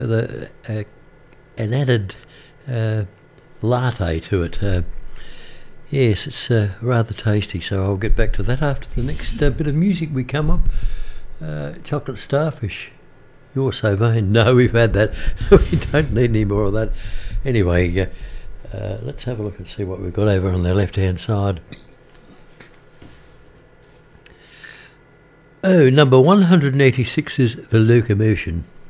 the an added latte to it. Yes, it's rather tasty, so I'll get back to that after the next bit of music we come up. Chocolate Starfish. You're so vain. No, we've had that. We don't need any more of that. Anyway, let's have a look and see what we've got over on the left-hand side. Oh, number 186 is The Locomotion.